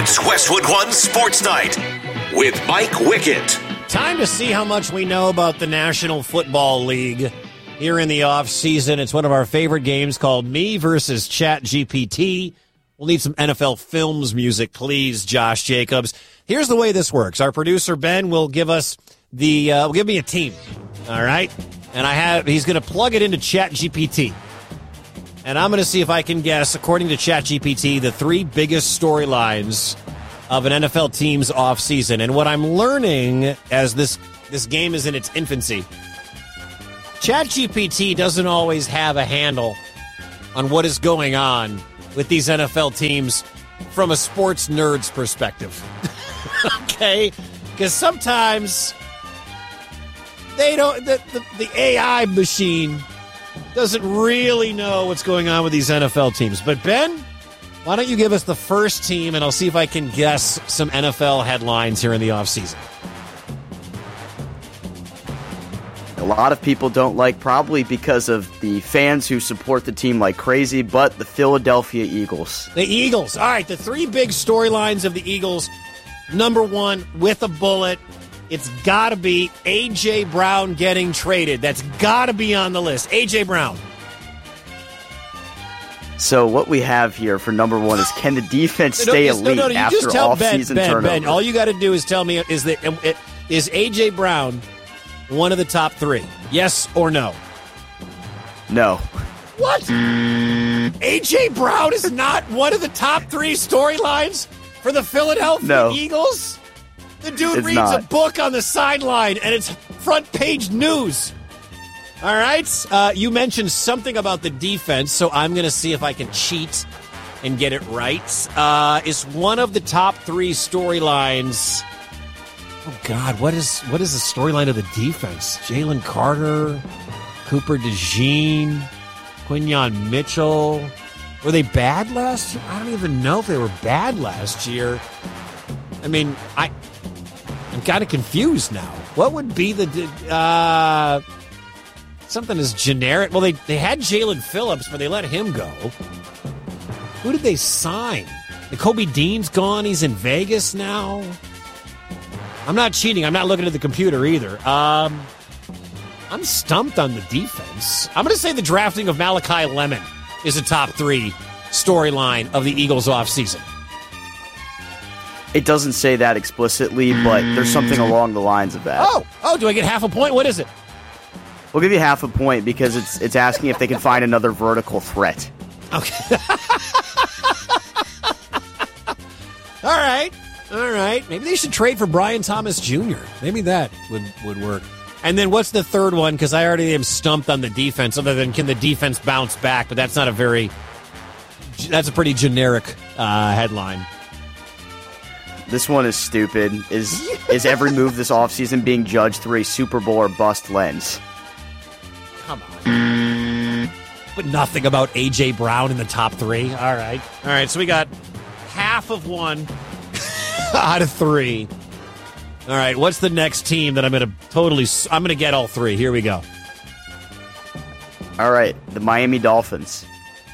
It's Westwood One Sports Night with Mike Wickett. Time to see how much we know about the National Football League here in the off-season. It's one of our favorite games called Me versus ChatGPT. We'll need some NFL Films music, please, Josh Jacobs. Here's the way this works. Our producer, Ben, will give us will give me a team, all right? And he's going to plug it into ChatGPT. And I'm going to see if I can guess, according to ChatGPT, the three biggest storylines of an NFL team's offseason. And what I'm learning as this game is in its infancy, ChatGPT doesn't always have a handle on what is going on with these NFL teams from a sports nerd's perspective. Okay? Because sometimes they don't, the AI machine doesn't really know what's going on with these NFL teams. But Ben, why don't you give us the first team, and I'll see if I can guess some NFL headlines here in the offseason. A lot of people don't like, probably because of the fans who support the team like crazy, but the Philadelphia Eagles. The Eagles. All right, the three big storylines of the Eagles. Number one, with a bullet, it's got to be A.J. Brown getting traded. That's got to be on the list. A.J. Brown. So what we have here for number one is, can the defense stay elite after off-season turnovers? Ben, all you got to do is tell me, is A.J. Brown one of the top three? Yes or no? No. What? A.J. Brown is not one of the top three storylines for the Philadelphia Eagles? The dude reads a book on the sideline, and it's front-page news. All right? You mentioned something about the defense, so I'm going to see if I can cheat and get it right. Is one of the top three storylines... Oh, God, what is the storyline of the defense? Jalen Carter, Cooper DeJean, Quinyon Mitchell. Were they bad last year? I don't even know if they were bad last year. I mean, I'm kind of confused now. What would be the something as generic? Well, they had Jalen Phillips, but they let him go. Who did they sign? Kobe Dean's gone. He's in Vegas now. I'm not cheating. I'm not looking at the computer either. I'm stumped on the defense. I'm going to say the drafting of Malachi Lemon is a top three storyline of the Eagles offseason. It doesn't say that explicitly, but there's something along the lines of that. Oh, do I get half a point? What is it? We'll give you half a point because it's asking if they can find another vertical threat. Okay. All right. Maybe they should trade for Brian Thomas Jr. Maybe that would work. And then what's the third one? Because I already am stumped on the defense, other than can the defense bounce back? But that's not that's a pretty generic headline. This one is stupid. Is every move this offseason being judged through a Super Bowl or bust lens? Come on. But nothing about A.J. Brown in the top three. All right. So we got half of one out of three. All right. What's the next team that I'm going to get all three? Here we go. All right. The Miami Dolphins.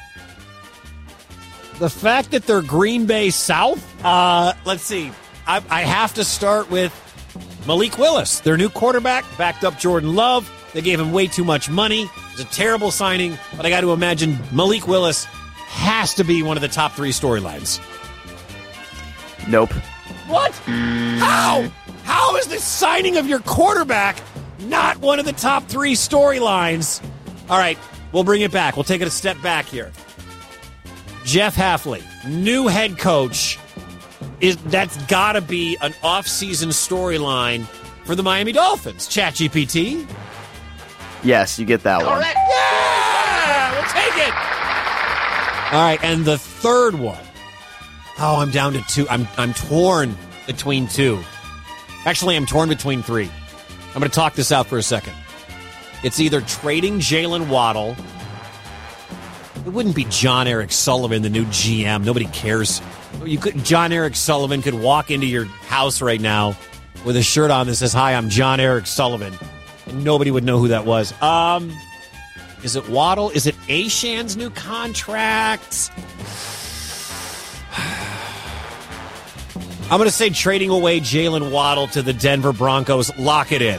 The fact that they're Green Bay South, let's see. I have to start with Malik Willis, their new quarterback, backed up Jordan Love. They gave him way too much money. It was a terrible signing, but I got to imagine Malik Willis has to be one of the top three storylines. Nope. What? How? How is the signing of your quarterback not one of the top three storylines? All right, we'll bring it back. We'll take it a step back here. Jeff Hafley, new head coach, that's got to be an off-season storyline for the Miami Dolphins. ChatGPT? Yes, you get that one. Correct. Yeah! We'll take it. All right, and the third one. Oh, I'm down to two. I'm torn between two. Actually, I'm torn between three. I'm going to talk this out for a second. It's either trading Jalen Waddle. It wouldn't be John Eric Sullivan, the new GM. Nobody cares. John Eric Sullivan could walk into your house right now with a shirt on that says, "Hi, I'm John Eric Sullivan," and nobody would know who that was. Is it Waddle? Is it Ashan's new contract? I'm going to say trading away Jalen Waddle to the Denver Broncos. Lock it in.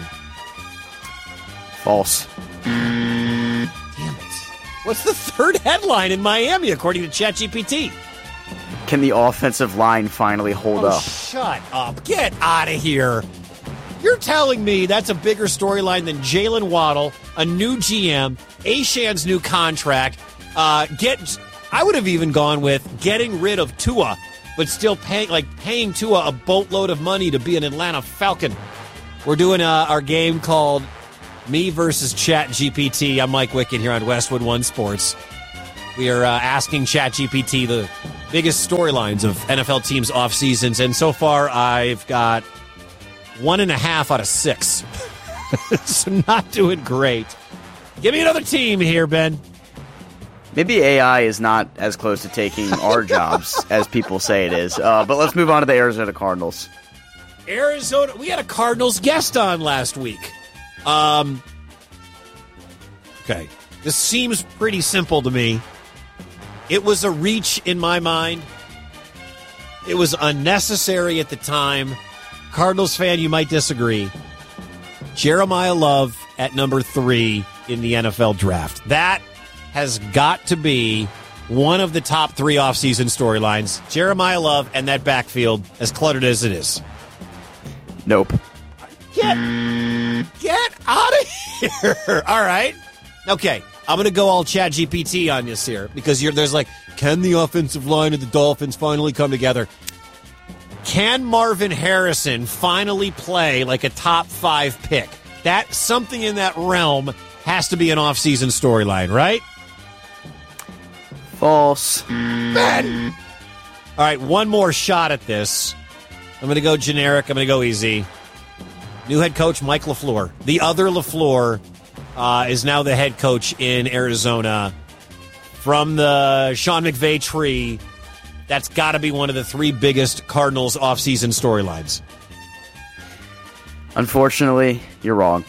False. Damn it. What's the third headline in Miami, according to ChatGPT? Can the offensive line finally hold up? Shut up. Get out of here. You're telling me that's a bigger storyline than Jalen Waddle, a new GM, Ashan's new contract. I would have even gone with getting rid of Tua, but still paying Tua a boatload of money to be an Atlanta Falcon. We're doing our game called Me versus ChatGPT. I'm Mike Wickett here on Westwood One Sports. We are asking ChatGPT the biggest storylines of NFL teams' off seasons, and so far I've got 1.5 out of 6. So not doing great. Give me another team here, Ben. Maybe AI is not as close to taking our jobs as people say it is. But let's move on to the Arizona Cardinals. Arizona, we had a Cardinals guest on last week. Okay, this seems pretty simple to me. It was a reach in my mind. It was unnecessary at the time. Cardinals fan, you might disagree. Jeremiah Love at number 3 in the NFL draft. That has got to be one of the top 3 offseason storylines. Jeremiah Love and that backfield, as cluttered as it is. Nope. Get out of here. All right. Okay. I'm going to go all ChatGPT on this here because there's can the offensive line of the Dolphins finally come together? Can Marvin Harrison finally play like a top 5 pick? That something in that realm has to be an offseason storyline, right? False. Ben! All right, one more shot at this. I'm going to go generic. I'm going to go easy. New head coach Mike LaFleur. The other LaFleur is now the head coach in Arizona. From the Sean McVay tree, that's got to be one of the 3 biggest Cardinals offseason storylines. Unfortunately, you're wrong.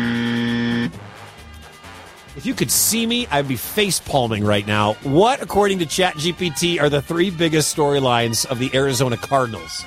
If you could see me, I'd be face-palming right now. What, according to ChatGPT, are the 3 biggest storylines of the Arizona Cardinals?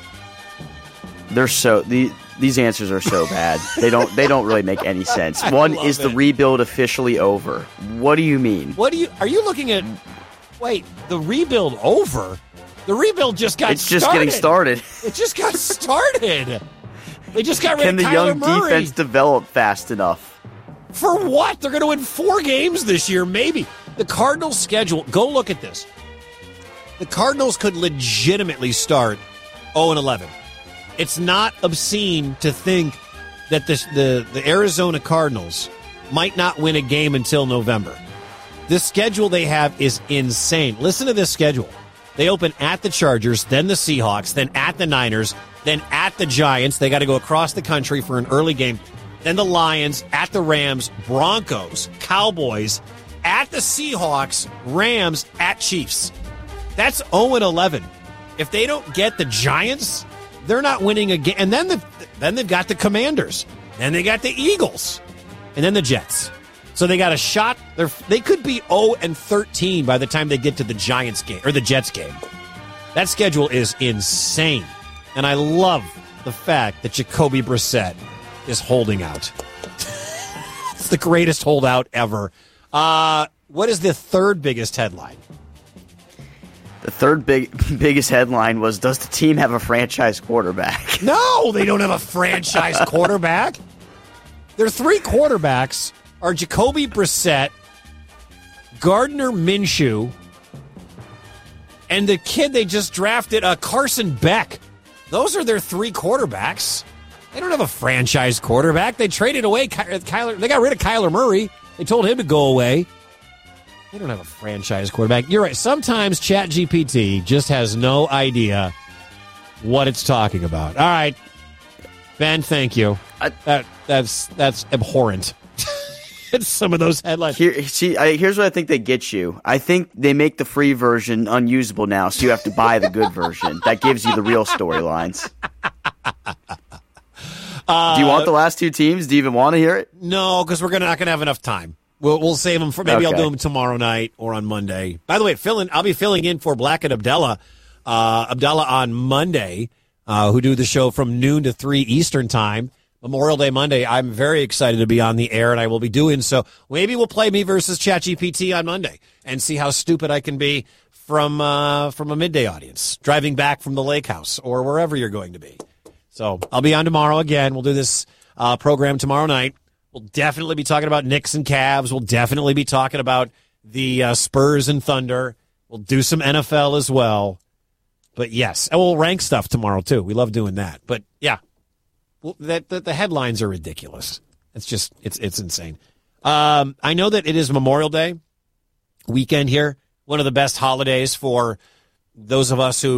These answers are so bad. They don't really make any sense. One is the rebuild officially over. What do you mean? Are you looking at? Wait, the rebuild over? The rebuild just got started. It's just getting started. It just got started. They just got rid of Kyler Murray. Can the young defense develop fast enough? For what? They're going to win 4 games this year, maybe. The Cardinals' schedule, go look at this. The Cardinals could legitimately start 0-11. It's not obscene to think that the Arizona Cardinals might not win a game until November. This schedule they have is insane. Listen to this schedule. They open at the Chargers, then the Seahawks, then at the Niners, then at the Giants. They got to go across the country for an early game. Then the Lions, at the Rams, Broncos, Cowboys, at the Seahawks, Rams, at Chiefs. That's 0-11. If they don't get the Giants, they're not winning a game. And then they've got the Commanders. Then they got the Eagles. And then the Jets. So they got a shot. They could be 0-13 by the time they get to the Giants game or the Jets game. That schedule is insane. And I love the fact that Jacoby Brissett is holding out. It's the greatest holdout ever. What is the third biggest headline? The third biggest headline was, does the team have a franchise quarterback? No, they don't have a franchise quarterback. Their 3 quarterbacks are Jacoby Brissett, Gardner Minshew, and the kid they just drafted, Carson Beck. Those are their 3 quarterbacks. They don't have a franchise quarterback. They traded away Kyler. They got rid of Kyler Murray. They told him to go away. They don't have a franchise quarterback. You're right. Sometimes ChatGPT just has no idea what it's talking about. All right, Ben, thank you. That's abhorrent. It's some of those headlines. Here's what I think they get you. I think they make the free version unusable now, so you have to buy the good version. That gives you the real storylines. Do you want the last 2 teams? Do you even want to hear it? No, because we're not going to have enough time. We'll save them for maybe I'll do them tomorrow night or on Monday. By the way, I'll be filling in for Black and Abdallah on Monday. who do the show from noon to 3 Eastern time. Memorial Day Monday, I'm very excited to be on the air, and I will be doing so. Maybe we'll play me versus ChatGPT on Monday and see how stupid I can be from a midday audience, driving back from the lake house or wherever you're going to be. So I'll be on tomorrow again. We'll do this program tomorrow night. We'll definitely be talking about Knicks and Cavs. We'll definitely be talking about the Spurs and Thunder. We'll do some NFL as well. But yes, and we'll rank stuff tomorrow too. We love doing that. But yeah. Well, the headlines are ridiculous. It's just it's insane. I know that it is Memorial Day weekend here, one of the best holidays for those of us who